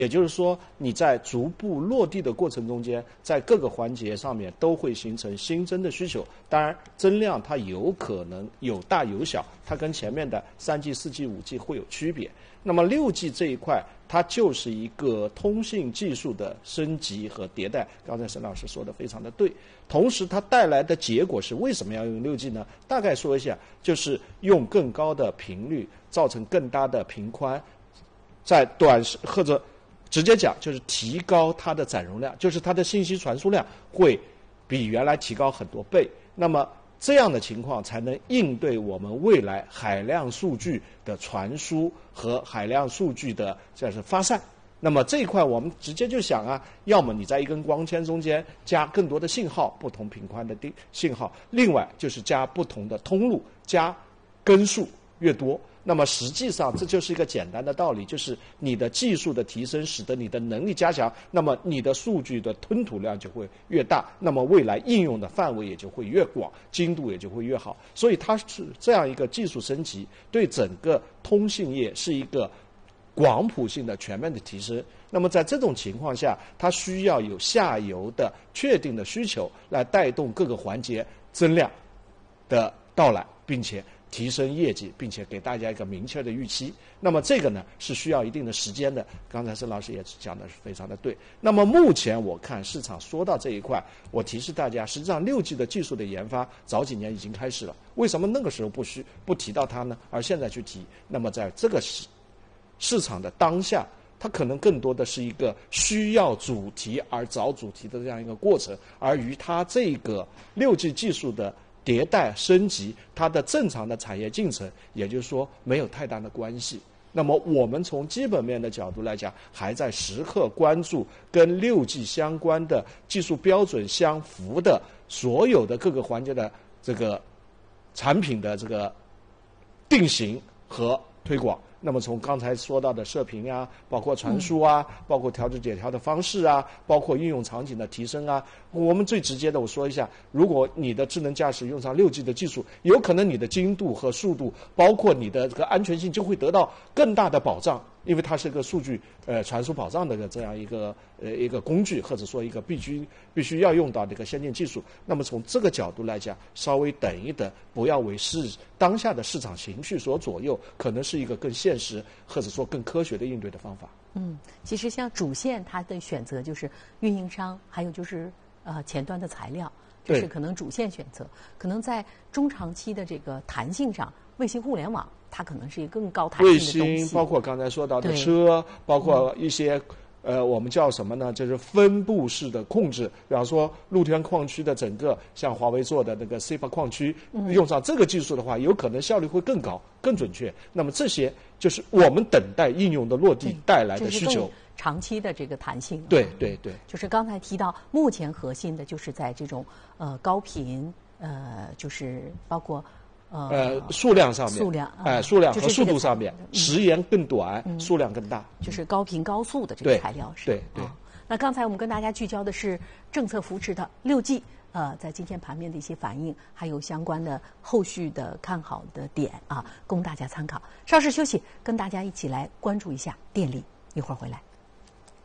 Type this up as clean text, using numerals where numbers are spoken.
也就是说，你在逐步落地的过程中间，在各个环节上面都会形成新增的需求。当然，增量它有可能有大有小，它跟前面的3G、4G、5G 会有区别。那么6G 这一块，它就是一个通信技术的升级和迭代。刚才沈老师说的非常的对。同时，它带来的结果是为什么要用6G 呢？大概说一下，就是用更高的频率，造成更大的频宽，在短时或者直接讲就是提高它的载容量，就是它的信息传输量会比原来提高很多倍。那么这样的情况才能应对我们未来海量数据的传输和海量数据的就是发散。那么这一块我们直接就想啊，要么你在一根光纤中间加更多的信号，不同频宽的信号；另外就是加不同的通路，加根数越多。那么实际上这就是一个简单的道理，就是你的技术的提升使得你的能力加强，那么你的数据的吞吐量就会越大，那么未来应用的范围也就会越广，精度也就会越好。所以它是这样一个技术升级，对整个通信业是一个广谱性的全面的提升。那么在这种情况下，它需要有下游的确定的需求来带动各个环节增量的到来，并且提升业绩，并且给大家一个明确的预期。那么这个呢是需要一定的时间的。刚才沈老师也讲的是非常的对。那么目前我看市场说到这一块，我提示大家，实际上6G 的技术的研发早几年已经开始了。为什么那个时候不提到它呢？而现在去提？那么在这个市场的当下，它可能更多的是一个需要主题而找主题的这样一个过程，而与它这个6G 技术的迭代升级，它的正常的产业进程，也就是说没有太大的关系。那么我们从基本面的角度来讲，还在时刻关注跟6G 相关的技术标准相符的所有的各个环节的这个产品的这个定型和推广。那么从刚才说到的射频啊，包括传输啊，包括调制解调的方式啊，包括应用场景的提升啊，我们最直接的我说一下，如果你的智能驾驶用上6G 的技术，有可能你的精度和速度，包括你的这个安全性就会得到更大的保障，因为它是一个数据传输保障的这样一个工具，或者说一个必须要用到的一个先进技术。那么从这个角度来讲，稍微等一等，不要为当下的市场情绪所左右，可能是一个更现实或者说更科学的应对的方法。 其实像主线它的选择就是运营商，还有就是前端的材料，就是可能主线选择。可能在中长期的这个弹性上，卫星互联网它可能是一个更高弹性的东西。 卫星包括刚才说到的车，包括一些我们叫什么呢？就是分布式的控制，比方说露天矿区的整个像华为做的那个 CEPA 矿区，用上这个技术的话，有可能效率会更高、更准确。那么这些就是我们等待应用的落地带来的需求。 长期的这个弹性。 对。 就是刚才提到，目前核心的就是在这种高频就是包括。 数量上面，数量和速度上面，时延更短，数量更大， 就是高频高速的这个材料是。 对。 那刚才我们跟大家聚焦的是政策扶持的6G，在今天盘面的一些反应，还有相关的后续的看好的点啊，供大家参考。稍事休息，跟大家一起来关注一下电力，一会儿回来。